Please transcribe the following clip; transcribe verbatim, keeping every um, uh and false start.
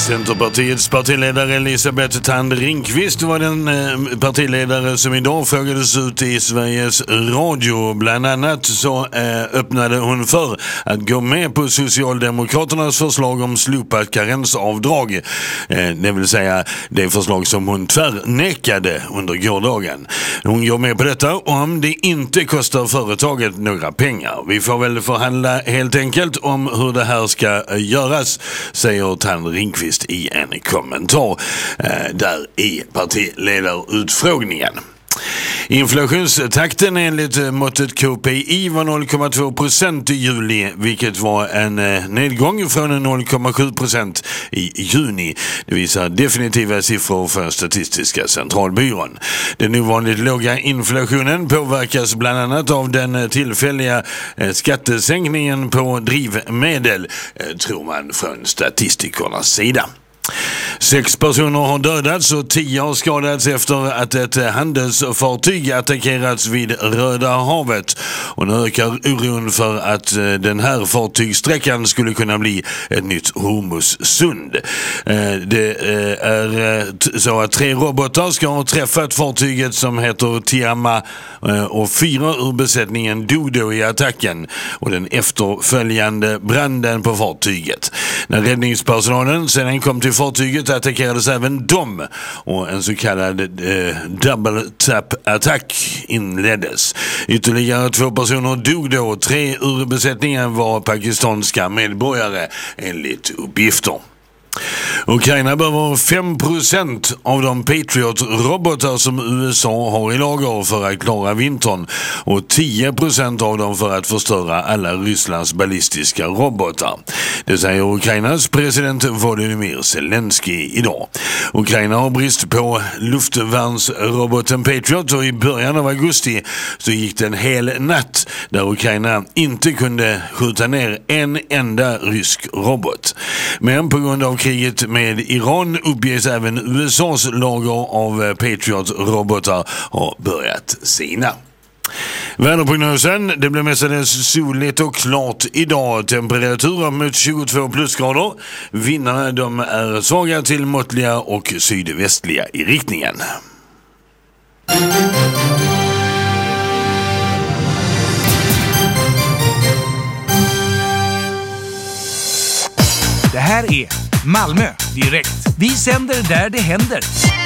Centerpartiets partiledare Elisabeth Thand Ringqvist var den eh, partiledare som idag frågades ut i Sveriges Radio. Bland annat så eh, öppnade hon för att gå med på Socialdemokraternas förslag om slopat karensavdrag. Eh, det vill säga det förslag som hon tvärnekade under gårdagen. Hon går med på detta om det inte kostar företaget några pengar. Vi får väl förhandla helt enkelt om hur det här ska göras, säger Thand Ringqvist i en kommentar eh, där i partiledarutfrågningen. Inflationstakten enligt måttet K P I var noll komma två procent i juli, vilket var en nedgång från noll komma sju procent i juni. Det visar definitiva siffror för Statistiska centralbyrån. Den ovanligt låga inflationen påverkas bland annat av den tillfälliga skattesänkningen på drivmedel, tror man från statistikernas sida. Sex personer har dödats och tio har skadats efter att ett handelsfartyg attackerats vid Röda havet. Och nu ökar oron för att den här fartygssträckan skulle kunna bli ett nytt Hormuzsund. Det är så att tre robotar ska ha träffat fartyget som heter Tiama och fyra ur besättningen dog då i attacken och den efterföljande branden på fartyget. När räddningspersonalen sedan kom till fartyget attackerades även de och en så kallad eh, double tap attack inleddes. Ytterligare två personer dog då och tre ur besättningen var pakistanska medborgare enligt uppgifter. Ukraina behöver fem procent av de Patriot-robotar som U S A har i lager för att klara vintern och tio procent av dem för att förstöra alla Rysslands ballistiska robotar. Det säger Ukrainas president Volodymyr Zelensky idag. Ukraina har brist på luftvärnsroboten Patriot och i början av augusti så gick det en hel natt där Ukraina inte kunde skjuta ner en enda rysk robot. Men på grund av kriget med Iran uppges även U S A:s lager av Patriot-robotar har börjat sina. Väderprognosen, det blir mestadels soligt och klart idag. Temperaturer mot tjugotvå plusgrader. Vindarna de är svaga till måttliga och sydvästliga i riktningen. Det här är Malmö direkt. Vi sänder där det händer.